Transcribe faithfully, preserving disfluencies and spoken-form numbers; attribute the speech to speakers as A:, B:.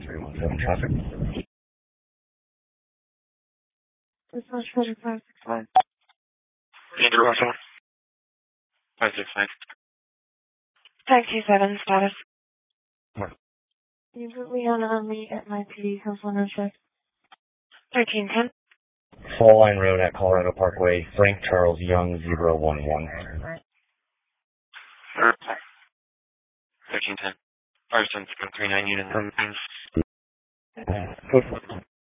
A: three one seven traffic.
B: This is Treasure five six five.
C: Andrew Russell. five six five.
B: five two seven, status.
A: What?
B: You put me on a meet at my P D Coastal Check. thirteen ten.
A: Fall Line Road at Colorado Parkway, Frank Charles Young, zero one one.
C: thirteen ten. Arson three nine unit.